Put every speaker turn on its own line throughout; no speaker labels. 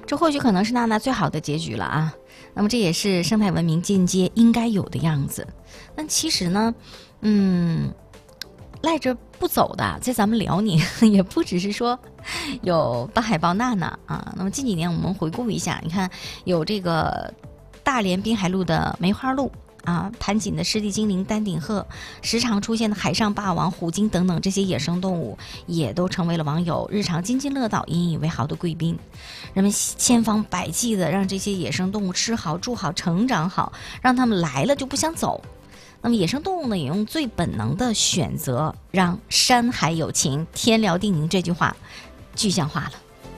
这或许可能是娜娜最好的结局了啊。那么这也是生态文明间接应该有的样子。但其实呢，赖着不走的，在咱们辽宁也不只是说有斑海豹娜娜啊。那么近几年我们回顾一下，你看有这个大连滨海路的梅花鹿啊，盘锦的湿地精灵丹顶鹤，时常出现的海上霸王虎鲸等等这些野生动物，也都成为了网友日常津津乐道、引以为豪的贵宾。人们千方百计的让这些野生动物吃好、住好、成长好，让他们来了就不想走。那么野生动物呢，也用最本能的选择，让山海有情、天辽地宁这句话具象化了。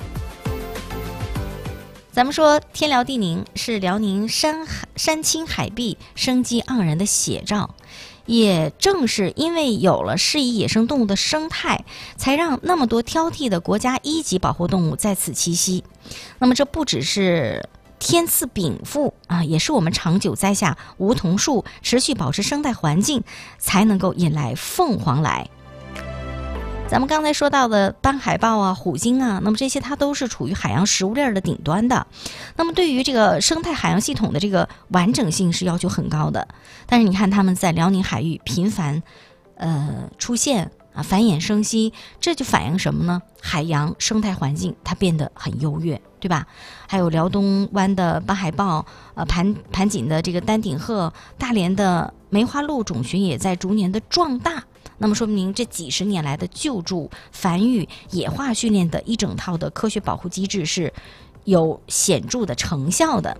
咱们说天辽地宁是辽宁山青海碧、生机盎然的写照，也正是因为有了适宜野生动物的生态，才让那么多挑剔的国家一级保护动物在此栖息。那么这不只是天赐禀赋啊，也是我们长久栽下梧桐树，持续保持生态环境，才能够引来凤凰来。咱们刚才说到的斑海豹啊、虎鲸啊，那么这些它都是处于海洋食物链的顶端的。那么对于这个生态海洋系统的这个完整性是要求很高的。但是你看它们在辽宁海域频繁出现啊，繁衍生息，这就反映什么呢？海洋生态环境它变得很优越，对吧？还有辽东湾的斑海豹，盘锦的这个丹顶鹤，大连的梅花鹿种群也在逐年的壮大。那么说明这几十年来的救助、繁育、野化训练的一整套的科学保护机制是有显著的成效的。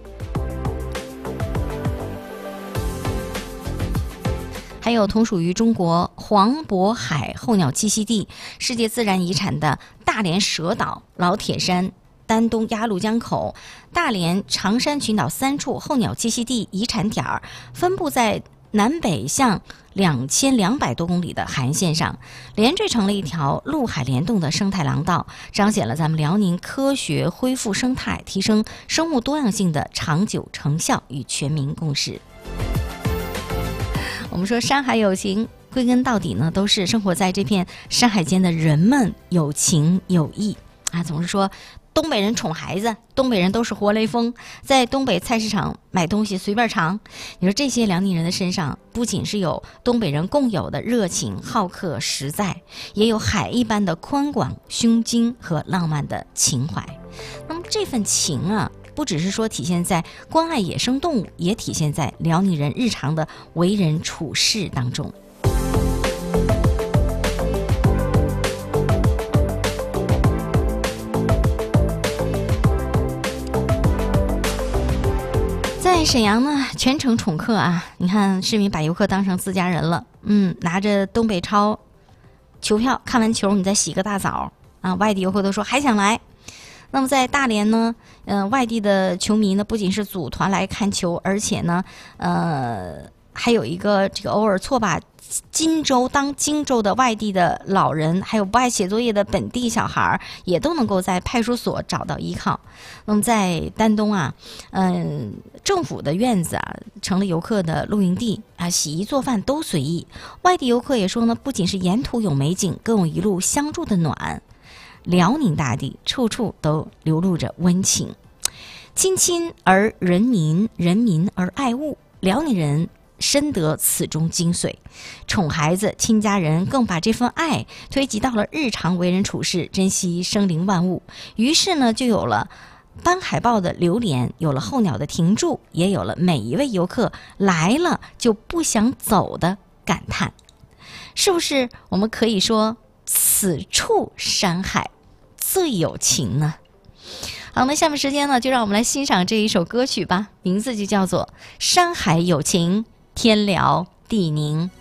还有同属于中国黄渤海候鸟栖息地、世界自然遗产的大连蛇岛、老铁山、丹东鸭绿江口、大连长山群岛3处候鸟栖息地遗产点儿，分布在南北向2200多公里的海岸线上，连缀成了一条陆海联动的生态廊道，彰显了咱们辽宁科学恢复生态、提升生物多样性的长久成效与全民共识。我们说山海有情，归根到底呢，都是生活在这片山海间的人们有情有义啊。总是说东北人宠孩子，东北人都是活雷锋，在东北菜市场买东西随便尝。你说这些辽宁人的身上，不仅是有东北人共有的热情、好客、实在，也有海一般的宽广、胸襟和浪漫的情怀。那么这份情啊，不只是说体现在关爱野生动物，也体现在辽宁人日常的为人处事当中。在沈阳呢，全程宠客啊！你看市民把游客当成自家人了，拿着东北超球票，看完球你再洗个大澡啊！外地游客都说还想来。那么在大连呢，外地的球迷呢，不仅是组团来看球，而且呢，还有一个这个偶尔错把荆州当荆州的外地的老人，还有不爱写作业的本地小孩，也都能够在派出所找到依靠。那么在丹东啊，政府的院子啊，成了游客的露营地啊，洗衣做饭都随意。外地游客也说呢，不仅是沿途有美景，更有一路相助的暖。辽宁大地处处都流露着温情，亲亲而人民，人民而爱物。辽宁人深得此中精髓，宠孩子、亲家人，更把这份爱推及到了日常为人处事，珍惜生灵万物。于是呢，就有了斑海豹的流连，有了候鸟的停驻，也有了每一位游客来了就不想走的感叹。是不是我们可以说此处山海最有情呢？好，那下面时间呢，就让我们来欣赏这一首歌曲吧，名字就叫做《山海有情，天辽地宁》。